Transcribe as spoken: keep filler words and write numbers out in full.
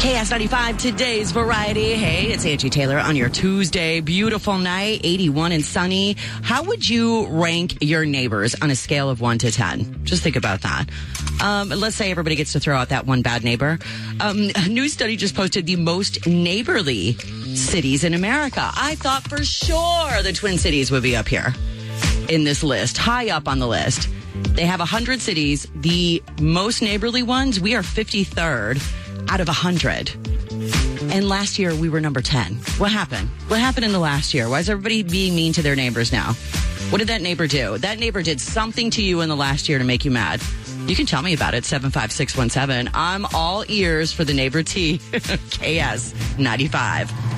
K S ninety-five, today's variety. Hey, it's Angie Taylor on your Tuesday. Beautiful night, eighty-one and sunny. How would you rank your neighbors on a scale of one to ten? Just think about that. Um, let's say everybody gets to throw out that one bad neighbor. Um, a new study just posted the most neighborly cities in America. I thought for sure the Twin Cities would be up here in this list, high up on the list. They have one hundred cities. The most neighborly ones, we are fifty-third out of one hundred. And last year, we were number ten. What happened? What happened in the last year? Why is everybody being mean to their neighbors now? What did that neighbor do? That neighbor did something to you in the last year to make you mad. You can tell me about it, seven five six one seven. I'm all ears for the neighbor tea. K S ninety-five.